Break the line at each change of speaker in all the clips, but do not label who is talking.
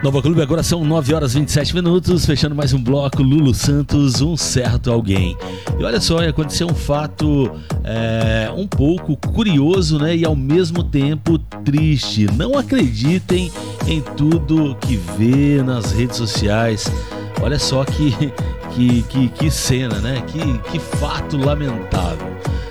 Nova Clube, agora são 9h27, fechando mais um bloco. Lulu Santos, um certo alguém. E olha só, aconteceu um fato um pouco curioso, né? E ao mesmo tempo triste. Não acreditem em tudo que vê nas redes sociais. Olha só que cena, né? Que fato lamentável.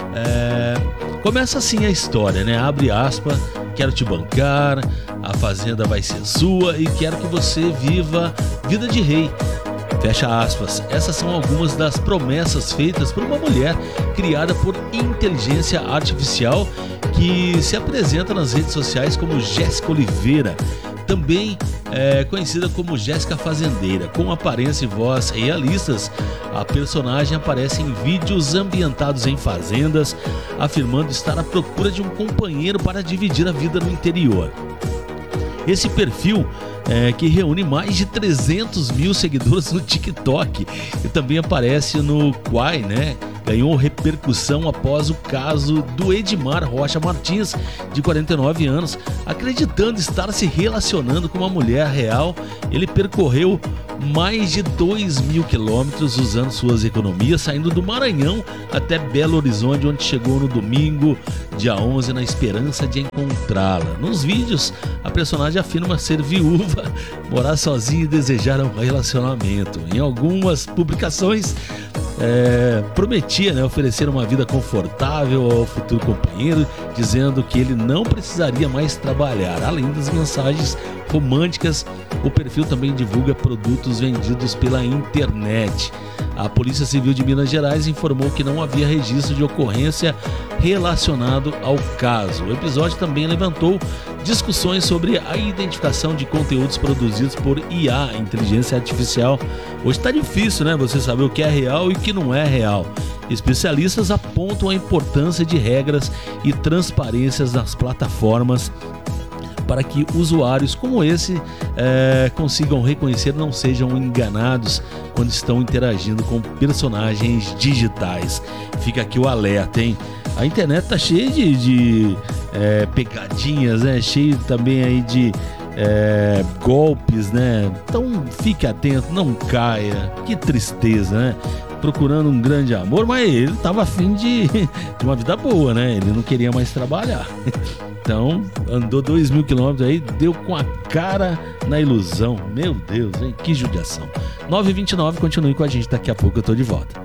Começa assim a história, né? Abre aspas, quero te bancar, a fazenda vai ser sua e quero que você viva vida de rei. Fecha aspas. Essas são algumas das promessas feitas por uma mulher criada por inteligência artificial que se apresenta nas redes sociais como Jéssica Oliveira, também conhecida como Jéssica Fazendeira. Com aparência e voz realistas, a personagem aparece em vídeos ambientados em fazendas, afirmando estar à procura de um companheiro para dividir a vida no interior. Esse perfil que reúne mais de 300 mil seguidores no TikTok e também aparece no Quai, né? Ganhou repercussão após o caso do Edmar Rocha Martins, de 49 anos, acreditando estar se relacionando com uma mulher real. Ele percorreu mais de 2.000 quilômetros usando suas economias, saindo do Maranhão até Belo Horizonte, onde chegou no domingo, dia 11, na esperança de encontrá-la. Nos vídeos, a personagem afirma ser viúva, morar sozinha e desejar um relacionamento. Em algumas publicações, prometia, né, oferecer uma vida confortável ao futuro companheiro, dizendo que ele não precisaria mais trabalhar. Além das mensagens românticas, o perfil também divulga produtos vendidos pela internet. A Polícia Civil de Minas Gerais informou que não havia registro de ocorrência relacionado ao caso. O episódio também levantou discussões sobre a identificação de conteúdos produzidos por IA, inteligência artificial. Hoje está difícil, né, você saber o que é real e o que não é real. Especialistas apontam a importância de regras e transparências nas plataformas para que usuários como esse consigam reconhecer e não sejam enganados quando estão interagindo com personagens digitais. Fica aqui o alerta, hein? A internet tá cheia de pegadinhas, né? Cheio também aí de golpes, né? Então fique atento, não caia. Que tristeza, né? Procurando um grande amor, mas ele estava afim de uma vida boa, né? Ele não queria mais trabalhar. Então, andou 2.000 quilômetros aí, deu com a cara na ilusão. Meu Deus, hein? Que judiação. 9h29, continue com a gente, daqui a pouco eu tô de volta.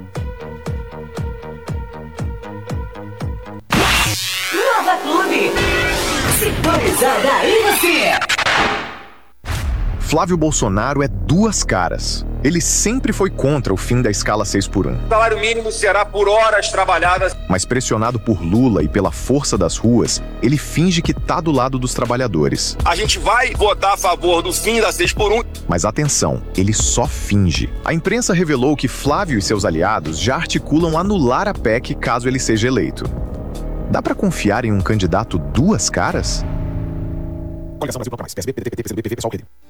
Nova Clube, sintonizada em você.
Flávio Bolsonaro é duas caras. Ele sempre foi contra o fim da escala 6x1.
O salário mínimo será por horas trabalhadas.
Mas pressionado por Lula e pela força das ruas, ele finge que tá do lado dos trabalhadores.
A gente vai votar a favor do fim da 6x1.
Mas atenção, ele só finge. A imprensa revelou que Flávio e seus aliados já articulam anular a PEC caso ele seja eleito. Dá pra confiar em um candidato duas caras? Coligação Brasil mais. PSB, PDT, PCdoB, PV, PSOL, PT.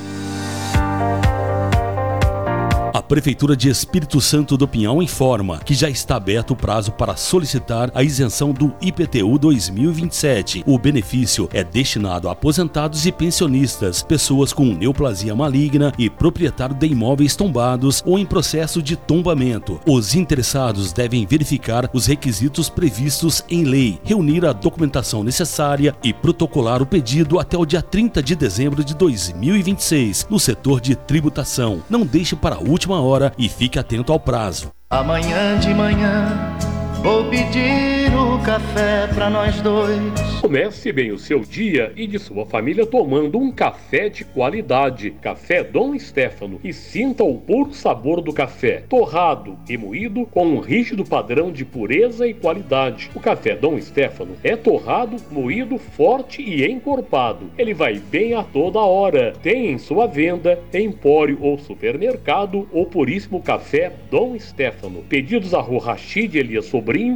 A Prefeitura de Espírito Santo do Pinhal informa que já está aberto o prazo para solicitar a isenção do IPTU 2027. O benefício é destinado a aposentados e pensionistas, pessoas com neoplasia maligna e proprietário de imóveis tombados ou em processo de tombamento. Os interessados devem verificar os requisitos previstos em lei, reunir a documentação necessária e protocolar o pedido até o dia 30 de dezembro de 2026 no setor de tributação. Não deixe para a última hora e fique atento ao prazo.
Amanhã de manhã vou pedir o café pra nós dois.
Comece bem o seu dia e de sua família tomando um café de qualidade. Café Dom Stefano. E sinta o puro sabor do café. Torrado e moído com um rígido padrão de pureza e qualidade. O café Dom Stefano é torrado, moído, forte e encorpado. Ele vai bem a toda hora. Tem em sua venda, empório ou supermercado, o puríssimo café Dom Stefano. Pedidos a Rua Rachid Elias Sobrinho,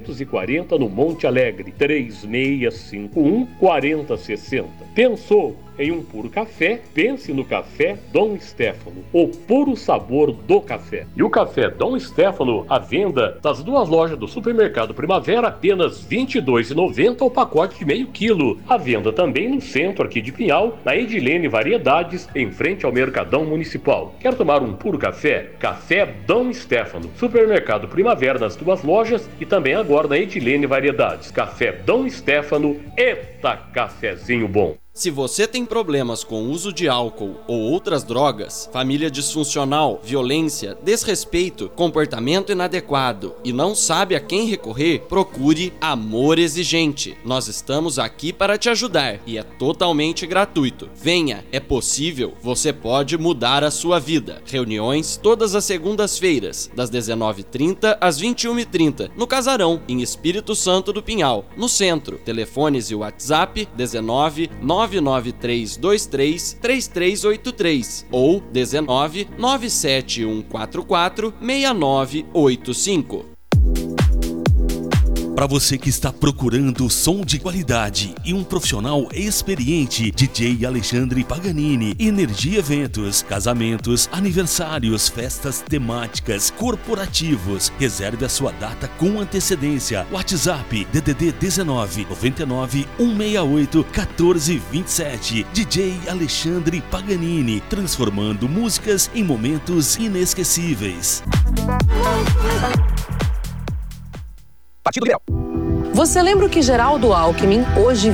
340 no Monte Alegre, 3651-4060. Pensou em um puro café, pense no café Dom Stefano, o puro sabor do café. E o café Dom Stefano à venda nas duas lojas do Supermercado Primavera, apenas R$ 22,90 o pacote de meio quilo. À venda também no centro aqui de Pinhal, na Edilene Variedades, em frente ao Mercadão Municipal. Quer tomar um puro café? Café Dom Stefano, Supermercado Primavera nas duas lojas e também agora na Edilene Variedades. Café Dom Stefano, eita cafezinho bom!
Se você tem problemas com o uso de álcool ou outras drogas, família disfuncional, violência, desrespeito, comportamento inadequado e não sabe a quem recorrer, procure Amor Exigente. Nós estamos aqui para te ajudar e é totalmente gratuito. Venha, é possível, você pode mudar a sua vida. Reuniões todas as segundas-feiras, das 19h30 às 21h30, no Casarão, em Espírito Santo do Pinhal, no centro. Telefones e WhatsApp 19 99323 3383 ou 19 97144 6985.
Para você que está procurando som de qualidade e um profissional experiente, DJ Alexandre Paganini, Energia Eventos, casamentos, aniversários, festas temáticas, corporativos. Reserve a sua data com antecedência. WhatsApp DDD 19 99 168 14 27. DJ Alexandre Paganini, transformando músicas em momentos inesquecíveis.
Você lembra o que Geraldo Alckmin, hoje